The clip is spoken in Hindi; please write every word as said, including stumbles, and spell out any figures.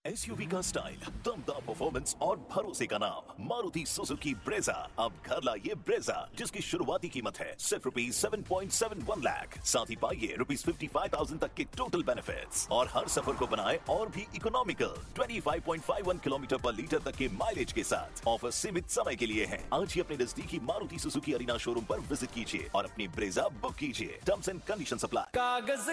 एसयूवी का स्टाइल, दमदार परफॉर्मेंस और भरोसे का नाम मारुति सुजुकी ब्रेजा। अब घर लाइए ब्रेजा, जिसकी शुरुआती कीमत है सिर्फ rupees seven point seven one lakh. साथ ही पाइए रुपीज फिफ्टी फाइव थाउजेंड तक के टोटल बेनिफिट्स और हर सफर को बनाए और भी economical. Twenty five point five one kilometre पर लीटर तक के माइलेज के साथ ऑफर सीमित समय के लिए है। आज ही अपने नजदीकी मारुति सुजुकी अरीना शोरूम पर विजिट कीजिए और अपनी ब्रेजा बुक कीजिए। Terms and condition apply. कागज